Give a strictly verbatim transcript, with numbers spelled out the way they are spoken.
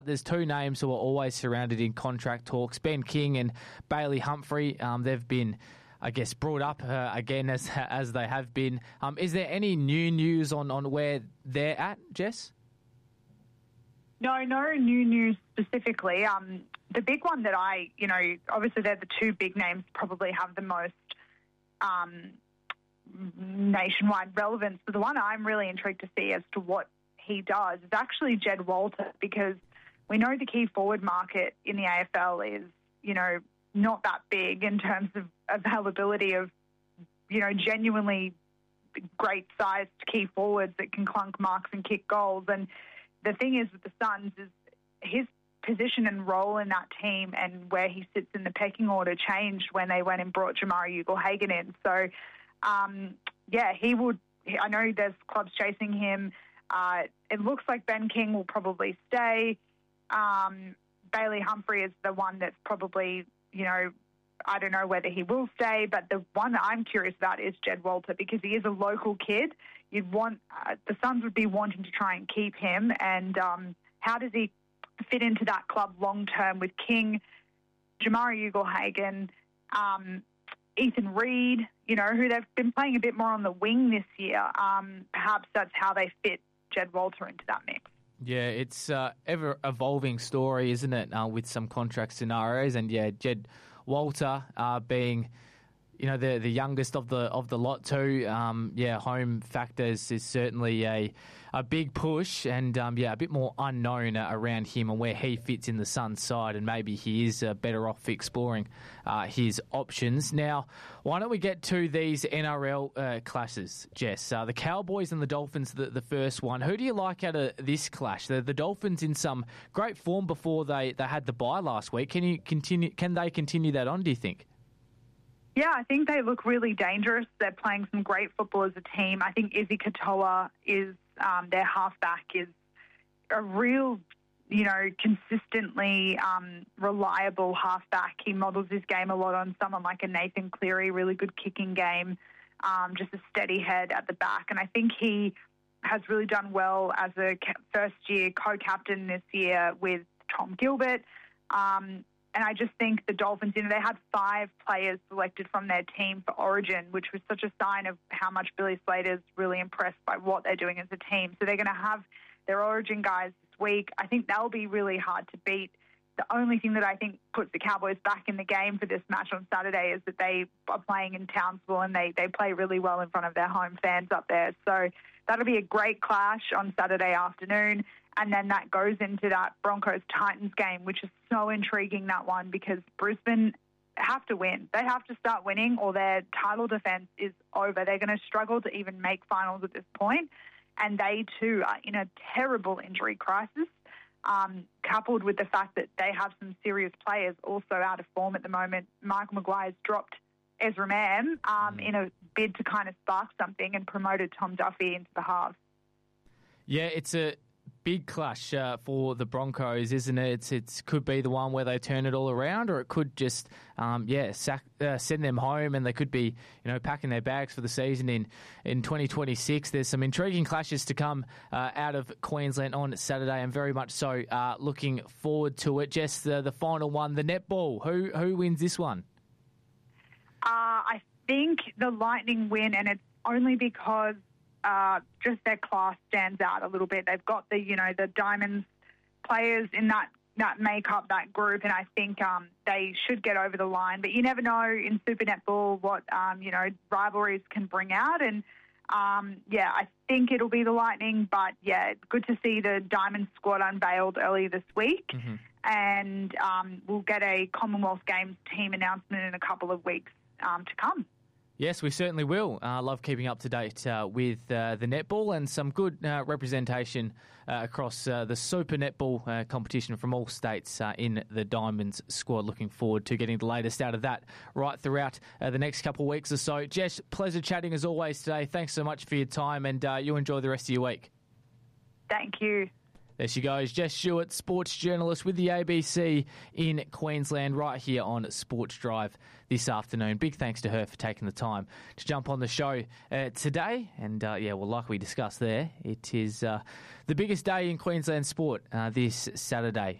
There's two names who are always surrounded in contract talks, Ben King and Bailey Humphrey. Um, they've been, I guess, brought up uh, again as as they have been. Um, is there any new news on, on where they're at, Jess? No, no new news specifically. Um, the big one that I, you know, obviously they're the two big names probably have the most um, nationwide relevance, but the one I'm really intrigued to see as to what he does is actually Jed Walter, because we know the key forward market in the A F L is, you know, not that big in terms of availability of, you know, genuinely great-sized key forwards that can clunk marks and kick goals. And the thing is with the Suns is his position and role in that team and where he sits in the pecking order changed when they went and brought Jamarra Ugle-Hagan in. So, um, yeah, he would. I know there's clubs chasing him. Uh, it looks like Ben King will probably stay. Um, Bailey Humphrey is the one that's probably, you know, I don't know whether he will stay, but the one that I'm curious about is Jed Walter, because he is a local kid. You'd want uh, the Suns would be wanting to try and keep him, and um, how does he fit into that club long term with King, Jamarra Ugle-Hagan, um, Ethan Reed, you know, who they've been playing a bit more on the wing this year. Um, perhaps that's how they fit Jed Walter into that mix. Yeah, it's uh, ever-evolving story, isn't it, uh, with some contract scenarios. And, yeah, Jed Walter uh, being, you know, the the youngest of the of the lot too. Um, yeah, home factors is certainly a a big push, and um, yeah, a bit more unknown uh, around him and where he fits in the Suns side, and maybe he is uh, better off exploring uh, his options. Now, why don't we get to these N R L uh, clashes, Jess? Uh, the Cowboys and the Dolphins, the, the first one. Who do you like out of this clash? The, the Dolphins in some great form before they, they had the bye last week. Can you continue? Can they continue that on, do you think? Yeah, I think they look really dangerous. They're playing some great football as a team. I think Izzy Katoa is, um, their halfback is a real, you know, consistently um, reliable halfback. He models his game a lot on someone like a Nathan Cleary, really good kicking game, um, just a steady head at the back. And I think he has really done well as a first-year co-captain this year with Tom Gilbert. Um And I just think the Dolphins, you know, they had five players selected from their team for Origin, which was such a sign of how much Billy Slater's really impressed by what they're doing as a team. So they're going to have their Origin guys this week. I think they'll be really hard to beat. The only thing that I think puts the Cowboys back in the game for this match on Saturday is that they are playing in Townsville, and they, they play really well in front of their home fans up there. So that'll be a great clash on Saturday afternoon. And then that goes into that Broncos-Titans game, which is so intriguing, that one, because Brisbane have to win. They have to start winning or their title defence is over. They're going to struggle to even make finals at this point. And they, too, are in a terrible injury crisis, um, coupled with the fact that they have some serious players also out of form at the moment. Michael Maguire's dropped Ezra Mam um, in a bid to kind of spark something and promoted Tom Duffy into the halves. Yeah, it's a big clash uh, for the Broncos, isn't it? It's, it's could be the one where they turn it all around, or it could just, um, yeah, sack, uh, send them home, and they could be, you know, packing their bags for the season in, in twenty twenty-six. There's some intriguing clashes to come uh, out of Queensland on Saturday, and very much so uh, looking forward to it. Just the, the final one, the netball. Who who wins this one? Uh, I think the Lightning win, and it's only because Uh, just their class stands out a little bit. They've got the, you know, the Diamonds players in that, that make up that group, and I think um, they should get over the line. But you never know in Super Netball what, um, you know, rivalries can bring out. And, um, yeah, I think it'll be the Lightning. But, yeah, good to see the Diamonds squad unveiled earlier this week. Mm-hmm. And um, we'll get a Commonwealth Games team announcement in a couple of weeks um, to come. Yes, we certainly will. I uh, love keeping up to date uh, with uh, the netball, and some good uh, representation uh, across uh, the Super Netball uh, competition from all states uh, in the Diamonds squad. Looking forward to getting the latest out of that right throughout uh, the next couple of weeks or so. Jess, pleasure chatting as always today. Thanks so much for your time, and uh, you enjoy the rest of your week. Thank you. There she goes, Jess Stewart, sports journalist with the A B C in Queensland, right here on Sports Drive this afternoon. Big thanks to her for taking the time to jump on the show uh, today. And, uh, yeah, well, like we discussed there, it is uh, the biggest day in Queensland sport uh, this Saturday.